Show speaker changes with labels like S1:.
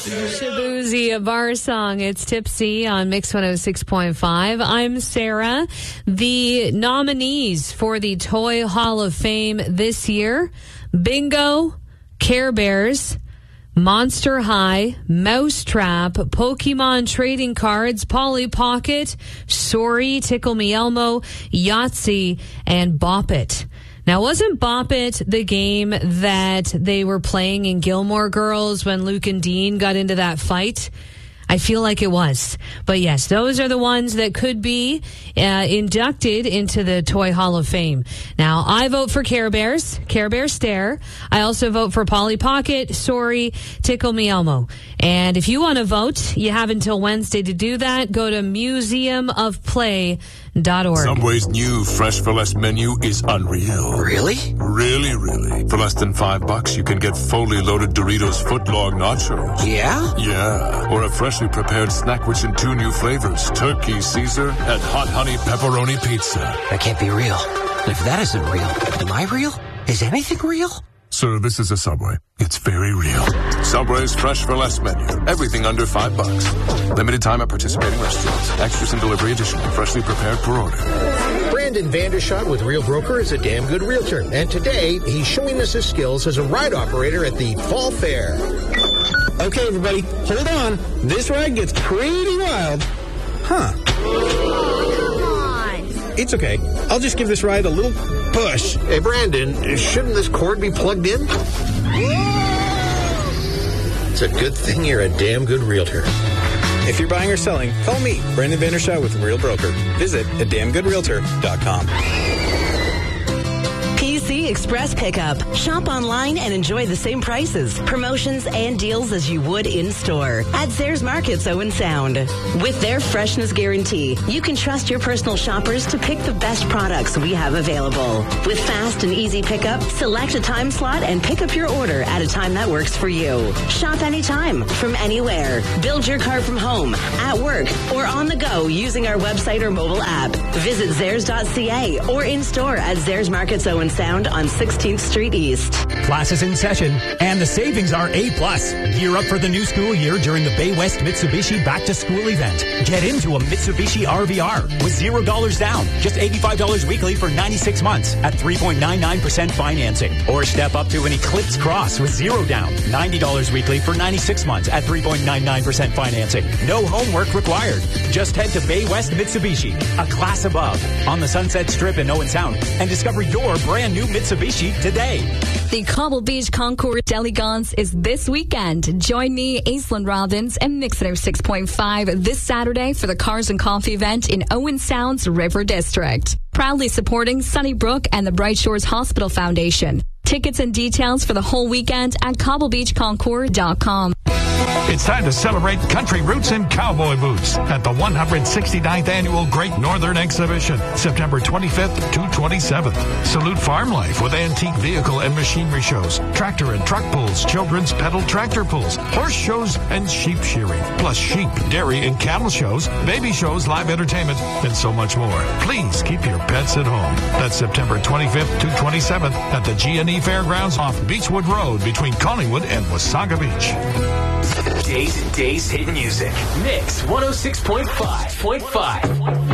S1: Shabuzi, a bar song. It's Tipsy on Mix 106.5. I'm Sarah. The nominees for the Toy Hall of Fame this year: Bingo, Care Bears, Monster High, Mousetrap, Pokemon Trading Cards, Polly Pocket, Sorry, Tickle Me Elmo, Yahtzee, and Bop It. Now, wasn't Bop It the game that they were playing in Gilmore Girls when Luke and Dean got into that fight? I feel like it was. But yes, those are the ones that could be inducted into the Toy Hall of Fame. Now, I vote for Care Bears, Care Bear Stare. I also vote for Polly Pocket, Sorry, Tickle Me Elmo. And if you want to vote, you have until Wednesday to do that. Go to museumofplay.org.
S2: Subway's new Fresh for Less menu is unreal.
S3: Really?
S2: Really, really. For less than $5, you can get fully loaded Doritos footlong nachos.
S3: Yeah?
S2: Yeah. Or a freshly prepared snack rich in 2 new flavors, Turkey Caesar and Hot Honey Pepperoni Pizza.
S3: That can't be real. If that isn't real, am I real? Is anything real?
S2: Sir, this is a Subway. It's very real. Subway's Fresh for Less menu. Everything under $5. Limited time at participating restaurants. Extras and delivery additional. Freshly prepared per order.
S4: Brandon Vandershot with Real Broker is a damn good realtor. And today, he's showing us his skills as a ride operator at the Fall Fair.
S5: Okay, everybody, hold on. This ride gets pretty wild. Huh. It's okay. I'll just give this ride a little push.
S4: Hey, Brandon, shouldn't this cord be plugged in? It's a good thing you're a damn good realtor.
S5: If you're buying or selling, call me, Brandon Vandershot with Real Broker. Visit damngoodrealtor.com.
S6: PC Express Pickup. Shop online and enjoy the same prices, promotions, and deals as you would in-store at Zayres Markets Owen Sound. With their freshness guarantee, you can trust your personal shoppers to pick the best products we have available. With fast and easy pickup, select a time slot and pick up your order at a time that works for you. Shop anytime, from anywhere. Build your cart from home, at work, or on the go using our website or mobile app. Visit Zayres.ca or in-store at Zayres Markets Owen Sound on 16th Street East.
S7: Class is in session, and the savings are A+. Gear up for the new school year during the Bay West Mitsubishi Back to School event. Get into a Mitsubishi RVR with $0 down, just $85 weekly for 96 months at 3.99% financing. Or step up to an Eclipse Cross with $0 down, $90 weekly for 96 months at 3.99% financing. No homework required. Just head to Bay West Mitsubishi, a class above, on the Sunset Strip in Owen Sound, and discover your brand new Mitsubishi today.
S8: The Cobble Beach Concours D'Elegance is this weekend. Join me, Aislinn Robbins, and Mix 106.5 this Saturday for the Cars and Coffee event in Owen Sound's River District. Proudly supporting Sunnybrook and the Bright Shores Hospital Foundation. Tickets and details for the whole weekend at cobblebeachconcours.com.
S9: It's time to celebrate country roots and cowboy boots at the 169th Annual Great Northern Exhibition, September 25th to 27th. Salute farm life with antique vehicle and machinery shows, tractor and truck pulls, children's pedal tractor pulls, horse shows, and sheep shearing, plus sheep, dairy, and cattle shows, baby shows, live entertainment, and so much more. Please keep your pets at home. That's September 25th to 27th at the G&E Fairgrounds off Beechwood Road between Collingwood and Wasaga Beach.
S10: Days and Days hit music. Mix 106.5.